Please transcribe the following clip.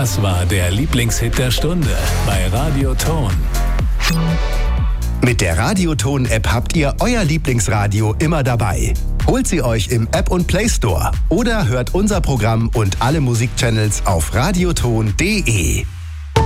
Das war der Lieblingshit der Stunde bei Radio Ton. Mit der Radio Ton-App habt ihr euer Lieblingsradio immer dabei. Holt sie euch im App- und Play Store oder hört unser Programm und alle Musikchannels auf radioton.de.